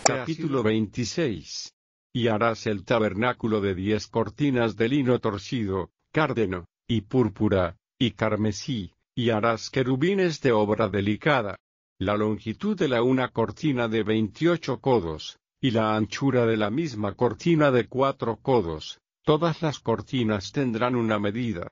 Capítulo 26. Y harás el tabernáculo de 10 cortinas de lino torcido, cárdeno, y púrpura, y carmesí, y harás querubines de obra delicada. La longitud de la una cortina de 28 codos, y la anchura de la misma cortina de 4 codos. Todas las cortinas tendrán una medida.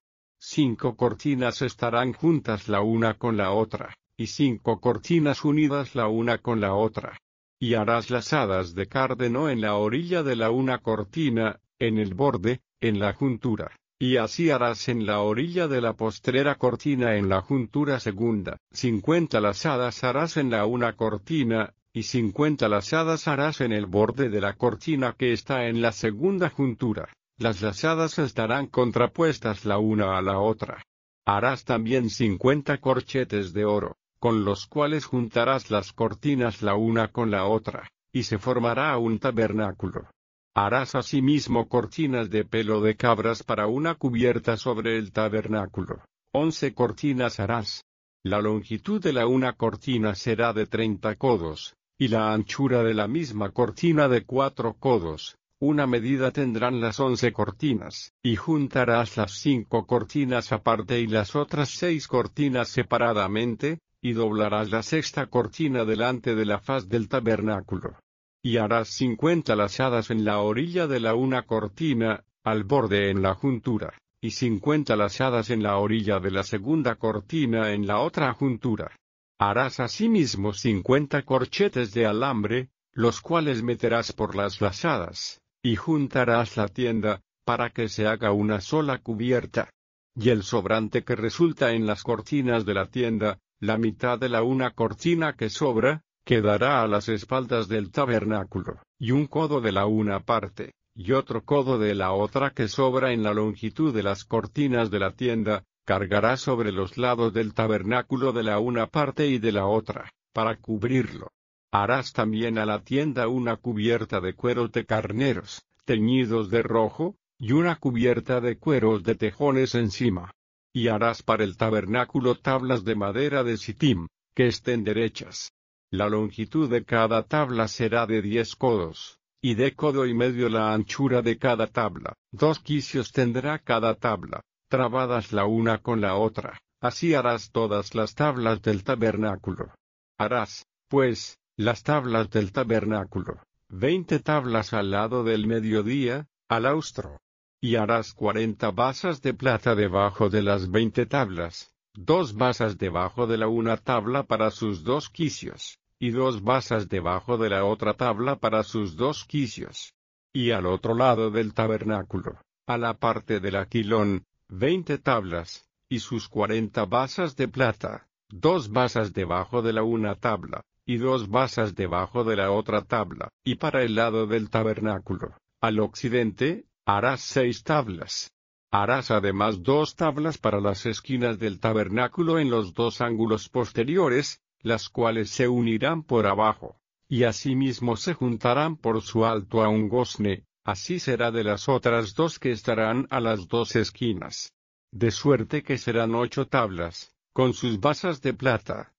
5 cortinas estarán juntas la una con la otra, y 5 cortinas unidas la una con la otra. Y harás lazadas de cárdeno en la orilla de la una cortina, en el borde, en la juntura, y así harás en la orilla de la postrera cortina en la juntura segunda. 50 lazadas harás en la una cortina, y 50 lazadas harás en el borde de la cortina que está en la segunda juntura. Las lazadas estarán contrapuestas la una a la otra. Harás también 50 corchetes de oro, con los cuales juntarás las cortinas la una con la otra, y se formará un tabernáculo. Harás asimismo cortinas de pelo de cabras para una cubierta sobre el tabernáculo. 11 cortinas harás. La longitud de la una cortina será de 30 codos, y la anchura de la misma cortina de 4 codos. Una medida tendrán las 11 cortinas, y juntarás las 5 cortinas aparte y las otras 6 cortinas separadamente, y doblarás la sexta cortina delante de la faz del tabernáculo. Y harás 50 lazadas en la orilla de la una cortina, al borde en la juntura, y 50 lazadas en la orilla de la segunda cortina en la otra juntura. Harás asimismo 50 corchetes de alambre, los cuales meterás por las lazadas, y juntarás la tienda, para que se haga una sola cubierta. Y el sobrante que resulta en las cortinas de la tienda, la mitad de la una cortina que sobra, quedará a las espaldas del tabernáculo, y un codo de la una parte, y otro codo de la otra que sobra en la longitud de las cortinas de la tienda, cargará sobre los lados del tabernáculo de la una parte y de la otra, para cubrirlo. Harás también a la tienda una cubierta de cueros de carneros, teñidos de rojo, y una cubierta de cueros de tejones encima. Y harás para el tabernáculo tablas de madera de sitim, que estén derechas. La longitud de cada tabla será de 10 codos, y de codo y medio la anchura de cada tabla. 2 quicios tendrá cada tabla, trabadas la una con la otra. Así harás todas las tablas del tabernáculo. Harás, pues, las tablas del tabernáculo, 20 tablas al lado del mediodía, al austro. Y harás 40 basas de plata debajo de las 20 tablas, 2 basas debajo de la una tabla para sus 2 quicios, y 2 basas debajo de la otra tabla para sus 2 quicios. Y al otro lado del tabernáculo, a la parte del aquilón, 20 tablas, y sus 40 basas de plata, 2 basas debajo de la una tabla, y 2 basas debajo de la otra tabla. Y para el lado del tabernáculo, al occidente, harás 6 tablas. Harás además 2 tablas para las esquinas del tabernáculo en los 2 ángulos posteriores, las cuales se unirán por abajo, y asimismo se juntarán por su alto a un gozne. Así será de las otras 2 que estarán a las 2 esquinas. De suerte que serán 8 tablas, con sus basas de plata,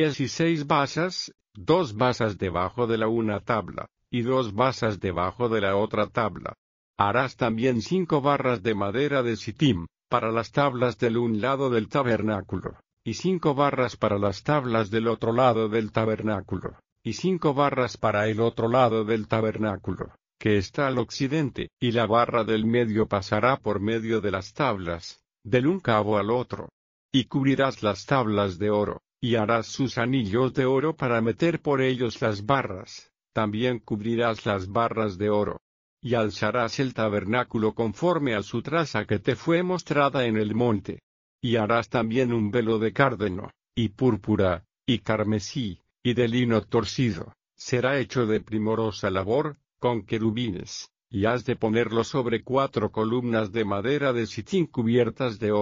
16 basas, 2 basas debajo de la una tabla, y 2 basas debajo de la otra tabla. Harás también 5 barras de madera de sitim, para las tablas del un lado del tabernáculo, y 5 barras para las tablas del otro lado del tabernáculo, y 5 barras para el otro lado del tabernáculo, que está al occidente, y la barra del medio pasará por medio de las tablas, del un cabo al otro. Y cubrirás las tablas de oro, y harás sus anillos de oro para meter por ellos las barras, también cubrirás las barras de oro. Y alzarás el tabernáculo conforme a su traza que te fue mostrada en el monte. Y harás también un velo de cárdeno, y púrpura, y carmesí, y de lino torcido. Será hecho de primorosa labor, con querubines, y has de ponerlo sobre 4 columnas de madera de sitín cubiertas de oro.